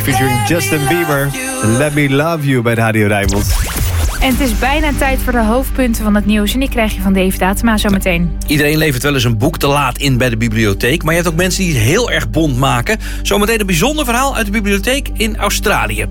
featuring Justin Bieber. Let Me Love You bij Radio Rijnmond. En het is bijna tijd voor de hoofdpunten van het nieuws. En die krijg je van Dave Datema zometeen. Iedereen levert wel eens een boek te laat in bij de bibliotheek. Maar je hebt ook mensen die het heel erg bont maken. Zometeen een bijzonder verhaal uit de bibliotheek in Australië.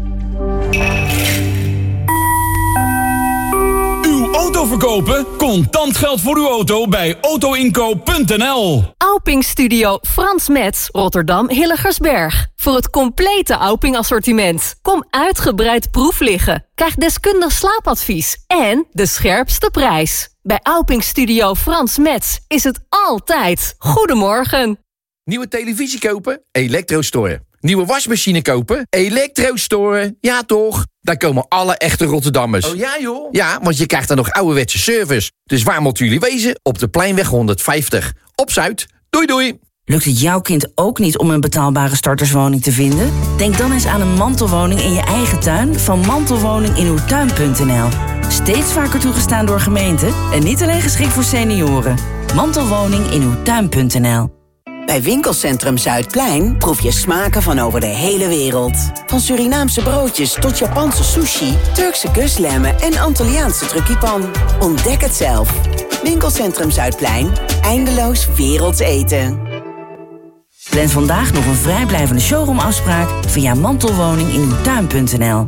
Auto verkopen? Contant geld voor uw auto bij autoinkoop.nl. Auping Studio Frans Metz, Rotterdam Hillegersberg. Voor het complete Auping assortiment. Kom uitgebreid proef liggen. Krijg deskundig slaapadvies. En de scherpste prijs. Bij Auping Studio Frans Metz is het altijd. Goedemorgen. Nieuwe televisie kopen? Elektrostore. Nieuwe wasmachine kopen? Elektrostore. Ja toch? Daar komen alle echte Rotterdammers. Oh ja joh? Ja, want je krijgt dan nog ouderwetse service. Dus waar moeten jullie wezen? Op de Pleinweg 150. Op Zuid. Doei doei. Lukt het jouw kind ook niet om een betaalbare starterswoning te vinden? Denk dan eens aan een mantelwoning in je eigen tuin van mantelwoninginuwtuin.nl. Steeds vaker toegestaan door gemeenten en niet alleen geschikt voor senioren. Mantelwoninginuwtuin.nl. Bij Winkelcentrum Zuidplein proef je smaken van over de hele wereld. Van Surinaamse broodjes tot Japanse sushi, Turkse kuslemmen en Antilliaanse truckipan. Ontdek het zelf. Winkelcentrum Zuidplein. Eindeloos werelds eten. Plan vandaag nog een vrijblijvende showroomafspraak via mantelwoninginuwtuin.nl.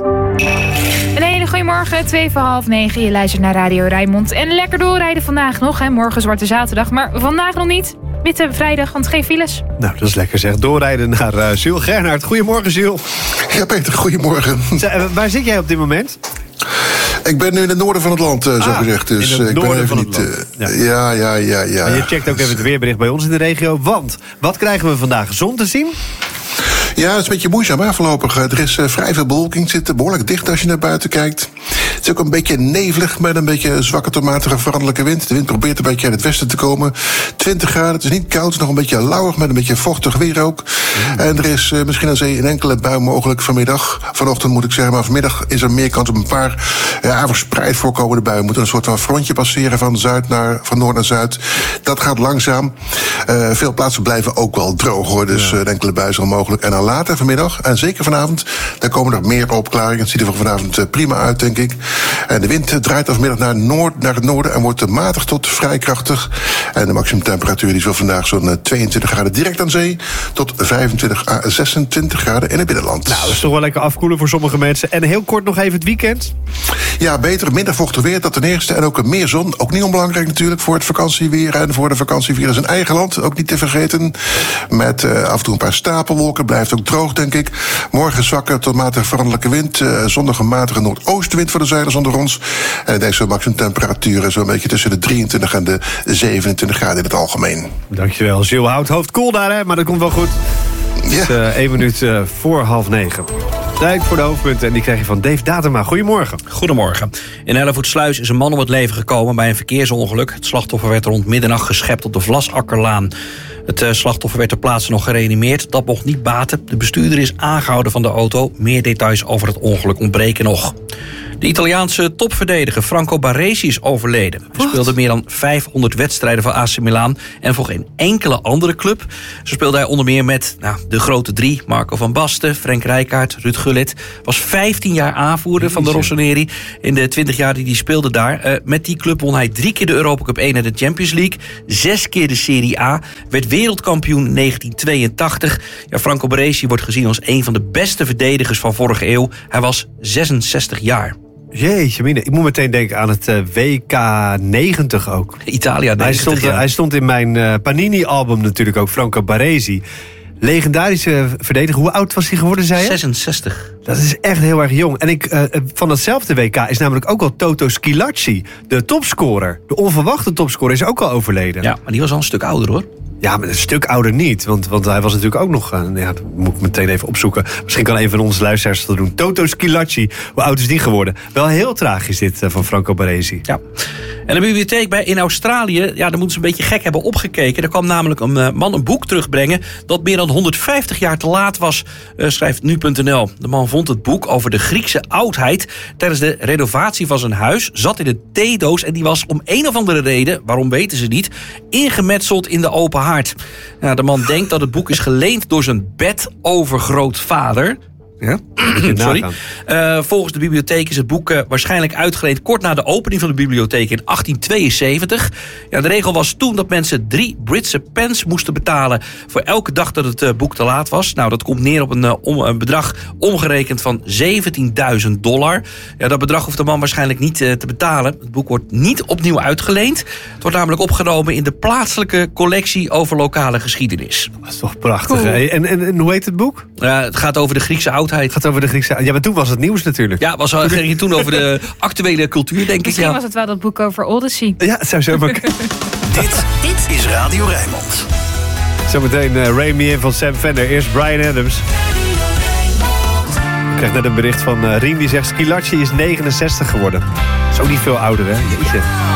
Een hele goede morgen, 8:02. Je luistert naar Radio Rijnmond. En lekker doorrijden vandaag nog. Hè. Morgen Zwarte Zaterdag, maar vandaag nog niet. Witte vrijdag, want geen files. Nou, dat is lekker zeg. Doorrijden naar Jules Gernaert. Goedemorgen, Jules. Ja, Peter, goedemorgen. Waar zit jij op dit moment? Ik ben nu in het noorden van het land, zo gezegd. Dus in het ik noorden ben van even het niet. land. Ja. Maar je checkt ook even het weerbericht bij ons in de regio. Want, wat krijgen we vandaag? Zon te zien? Ja, het is een beetje moeizaam hè, voorlopig. Er is vrij veel bewolking. Het zit behoorlijk dicht als je naar buiten kijkt. Het is ook een beetje nevelig met een beetje zwakke tot matige veranderlijke wind. De wind probeert een beetje uit het westen te komen. 20 graden, het is niet koud, het is nog een beetje lauwig met een beetje vochtig weer ook. En er is misschien aan zee een enkele bui mogelijk vanmiddag. Vanochtend moet ik zeggen, maar vanmiddag is er meer kans op een paar verspreid voorkomende buien. We moeten een soort van frontje passeren van noord naar zuid. Dat gaat langzaam. Veel plaatsen blijven ook wel droog hoor, dus een enkele bui is al mogelijk. En dan later vanmiddag, en zeker vanavond, dan komen er meer opklaringen. Het ziet er vanavond prima uit, denk ik. En de wind draait vanmiddag naar het noorden en wordt matig tot vrij krachtig. En de maximumtemperatuur die is wel vandaag zo'n 22 graden direct aan zee, tot 25 à 26 graden in het binnenland. Nou, dat is toch wel lekker afkoelen voor sommige mensen. En heel kort nog even het weekend. Ja, beter, minder vochtig weer, dat ten eerste. En ook meer zon, ook niet onbelangrijk natuurlijk voor het vakantieweer. En voor de vakantievirus in eigen land, ook niet te vergeten. Met af en toe een paar stapelwolken, blijft ook droog, denk ik. Morgen zwakke tot matige veranderlijke wind. Zondag een matige noordoostenwind voor de zeilers onder ons. En ik denk zo'n maximumtemperatuur zo'n beetje tussen de 23 en de 27 graden in het algemeen. Dankjewel, Gilles. Houdt hoofd koel daar, hè, maar dat komt wel goed. Het is 1 minuut voor 8:30. Tijd voor de hoofdpunten en die krijg je van Dave Datema. Goedemorgen. Goedemorgen. In Hellevoetsluis is een man om het leven gekomen bij een verkeersongeluk. Het slachtoffer werd rond middernacht geschept op de Vlasakkerlaan. Het slachtoffer werd ter plaatse nog gereanimeerd. Dat mocht niet baten. De bestuurder is aangehouden van de auto. Meer details over het ongeluk ontbreken nog. De Italiaanse topverdediger Franco Baresi is overleden. Hij speelde meer dan 500 wedstrijden voor AC Milan en voor geen enkele andere club. Zo speelde hij onder meer met de grote drie. Marco van Basten, Frank Rijkaard, Ruud Gullit. Was 15 jaar aanvoerder van de Rossoneri in de 20 jaar die hij speelde daar. Met die club won hij 3 keer de Europa Cup 1 en de Champions League. 6 keer de Serie A. Werd wereldkampioen in 1982. Ja, Franco Baresi wordt gezien als een van de beste verdedigers van vorige eeuw. Hij was 66 jaar. Jeetje mine, ik moet meteen denken aan het WK 90 ook. Italia 90, hij stond in mijn Panini-album natuurlijk ook, Franco Baresi. Legendarische verdediger. Hoe oud was hij geworden, zei je? 66. Dat is echt heel erg jong. En van datzelfde WK is namelijk ook al Toto Schillaci, de topscorer. De onverwachte topscorer is ook al overleden. Ja, maar die was al een stuk ouder, hoor. Ja, maar een stuk ouder niet. Want hij was natuurlijk ook nog... dat moet ik meteen even opzoeken. Misschien kan een van onze luisteraars dat doen. Toto Schillaci. Hoe oud is die geworden? Wel heel tragisch dit van Franco Baresi. Ja. En de bibliotheek in Australië... daar moeten ze een beetje gek hebben opgekeken. Er kwam namelijk een man een boek terugbrengen... dat meer dan 150 jaar te laat was, schrijft nu.nl. De man vond het boek over de Griekse oudheid... tijdens de renovatie van zijn huis. Zat in een theedoos en die was om een of andere reden... waarom weten ze niet... ingemetseld in de open haard. Ja, de man denkt dat het boek is geleend door zijn bedovergrootvader. Ja? Sorry. Volgens de bibliotheek is het boek waarschijnlijk uitgeleend kort na de opening van de bibliotheek in 1872. Ja, de regel was toen dat mensen 3 Britse pence moesten betalen voor elke dag dat het boek te laat was. Nou, dat komt neer op een bedrag omgerekend van $17.000. Ja, dat bedrag hoeft de man waarschijnlijk niet te betalen. Het boek wordt niet opnieuw uitgeleend. Het wordt namelijk opgenomen in de plaatselijke collectie over lokale geschiedenis. Dat is toch prachtig. Cool. En hoe heet het boek? Het gaat over de Griekse oudheid. Ja, maar toen was het nieuws natuurlijk. Ja, ging het toen over de actuele cultuur, denk ik. Misschien was het wel dat boek over Odyssey. Ja, het zou zo maar Dit is Radio Rijnmond. Zometeen Ray Me In van Sam Fender. Eerst Bryan Adams. Ik krijg net een bericht van Rien die zegt... Schillaci is 69 geworden. Zo niet veel ouder, hè? Jeetje.